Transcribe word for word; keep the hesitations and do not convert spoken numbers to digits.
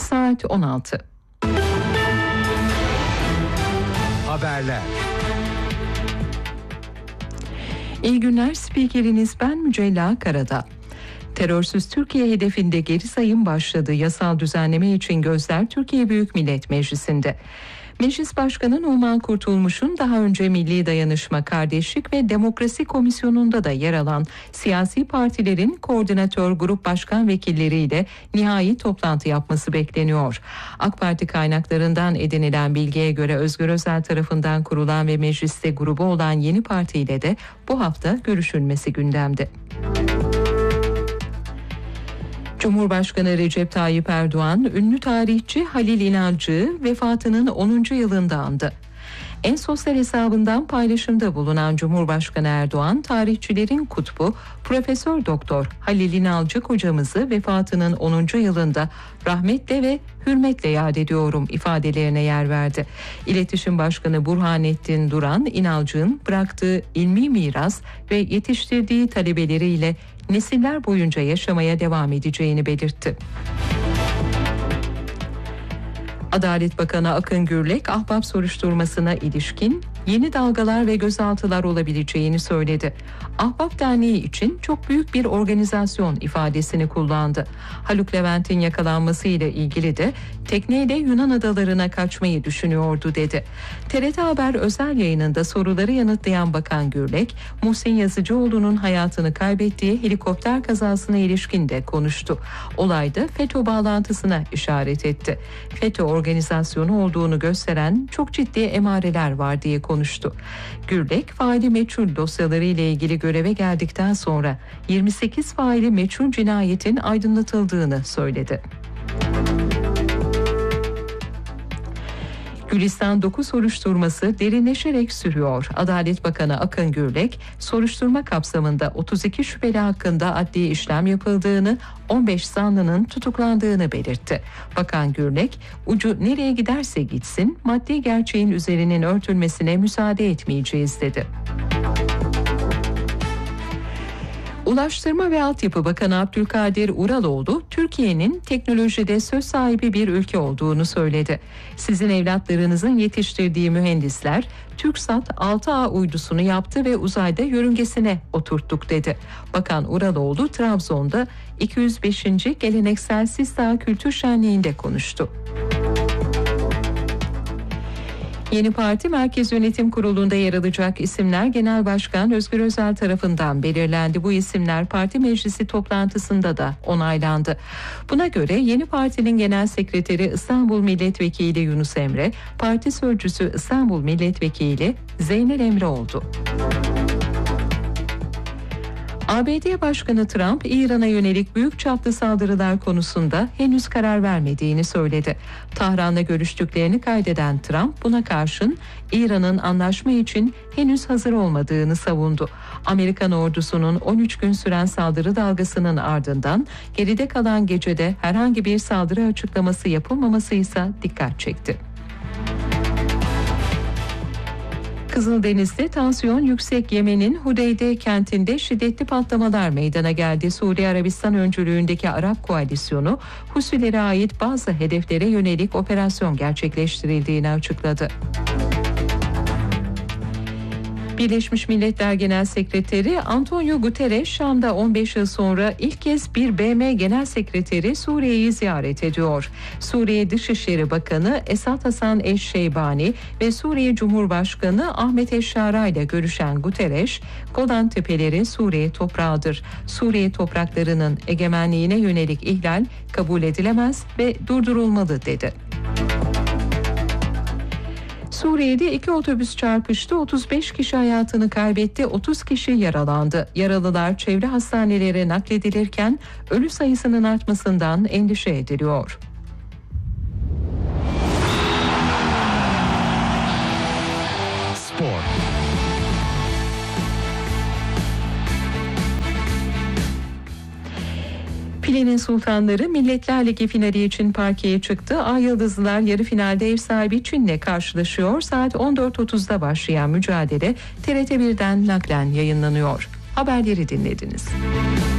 saat on altı. Haberler. İyi günler, spikeriniz ben Mücella Karadağ. Terörsüz Türkiye hedefinde geri sayım başladı. Yasal düzenleme için gözler Türkiye Büyük Millet Meclisi'nde. Meclis Başkanı Numan Kurtulmuş'un daha önce Milli Dayanışma, Kardeşlik ve Demokrasi Komisyonu'nda da yer alan siyasi partilerin koordinatör grup başkan vekilleriyle nihai toplantı yapması bekleniyor. AK Parti kaynaklarından edinilen bilgiye göre Özgür Özel tarafından kurulan ve mecliste grubu olan yeni partiyle de bu hafta görüşülmesi gündemde. Cumhurbaşkanı Recep Tayyip Erdoğan, ünlü tarihçi Halil İnalcık'ı vefatının onuncu yılında andı. En sosyal hesabından paylaşımda bulunan Cumhurbaşkanı Erdoğan, tarihçilerin kutbu Profesör Doktor Halil İnalcık hocamızı vefatının onuncu yılında rahmetle ve hürmetle yad ediyorum ifadelerine yer verdi. İletişim Başkanı Burhanettin Duran, İnalcık'ın bıraktığı ilmi miras ve yetiştirdiği talebeleriyle nesiller boyunca yaşamaya devam edeceğini belirtti. Adalet Bakanı Akın Gürlek, Ahbap soruşturmasına ilişkin yeni dalgalar ve gözaltılar olabileceğini söyledi. Ahbap Derneği için çok büyük bir organizasyon ifadesini kullandı. Haluk Levent'in yakalanması ile ilgili de tekneyle Yunan adalarına kaçmayı düşünüyordu dedi. T R T Haber özel yayınında soruları yanıtlayan Bakan Gürlek, Muhsin Yazıcıoğlu'nun hayatını kaybettiği helikopter kazasına ilişkin de konuştu. Olayda FETÖ bağlantısına işaret etti. FETÖ organizasyonu olduğunu gösteren çok ciddi emareler var diye konuştu. Gürlek, faili meçhul dosyaları ile ilgili göreve geldikten sonra yirmi sekiz faili meçhul cinayetin aydınlatıldığını söyledi. Gülistan dokuz soruşturması derinleşerek sürüyor. Adalet Bakanı Akın Gürlek, soruşturma kapsamında otuz iki şüpheli hakkında adli işlem yapıldığını, on beş zanlının tutuklandığını belirtti. Bakan Gürlek, ucu nereye giderse gitsin, maddi gerçeğin üzerinin örtülmesine müsaade etmeyeceğiz dedi. Ulaştırma ve Altyapı Bakanı Abdülkadir Uraloğlu, Türkiye'nin teknolojide söz sahibi bir ülke olduğunu söyledi. Sizin evlatlarınızın yetiştirdiği mühendisler, TürkSat altı A uydusunu yaptı ve uzayda yörüngesine oturttuk dedi. Bakan Uraloğlu, Trabzon'da iki yüz beşinci Geleneksel Sistağ Kültür Şenliği'nde konuştu. Yeni parti Merkez Yönetim Kurulu'nda yer alacak isimler Genel Başkan Özgür Özel tarafından belirlendi. Bu isimler parti meclisi toplantısında da onaylandı. Buna göre yeni partinin Genel Sekreteri İstanbul Milletvekili Yunus Emre, Parti Sözcüsü İstanbul Milletvekili Zeynel Emre oldu. A B D Başkanı Trump, İran'a yönelik büyük çaplı saldırılar konusunda henüz karar vermediğini söyledi. Tahran'la görüştüklerini kaydeden Trump, buna karşın İran'ın anlaşma için henüz hazır olmadığını savundu. Amerikan ordusunun on üç gün süren saldırı dalgasının ardından geride kalan gecede herhangi bir saldırı açıklaması yapılmaması ise dikkat çekti. Kızıldeniz'de tansiyon yüksek. Yemen'in Hudeyde kentinde şiddetli patlamalar meydana geldi. Suudi Arabistan öncülüğündeki Arap koalisyonu Husilere ait bazı hedeflere yönelik operasyon gerçekleştirildiğini açıkladı. Birleşmiş Milletler Genel Sekreteri Antonio Guterres, Şam'da on beş yıl sonra ilk kez bir B M Genel Sekreteri Suriye'yi ziyaret ediyor. Suriye Dışişleri Bakanı Esad Hasan Eşşeybani ve Suriye Cumhurbaşkanı Ahmet Eşşara ile görüşen Guterres, Golan Tepeleri Suriye toprağıdır. Suriye topraklarının egemenliğine yönelik ihlal kabul edilemez ve durdurulmalı dedi. Suriye'de iki otobüs çarpıştı, otuz beş kişi hayatını kaybetti, otuz kişi yaralandı. Yaralılar çevre hastanelere nakledilirken ölü sayısının artmasından endişe ediliyor. Spor. Filenin Sultanları Milletler Ligi finali için parkeye çıktı. Ay Yıldızlılar yarı finalde ev sahibi Çin'le karşılaşıyor. Saat on dört otuzda başlayan mücadele T R T bir'den naklen yayınlanıyor. Haberleri dinlediniz.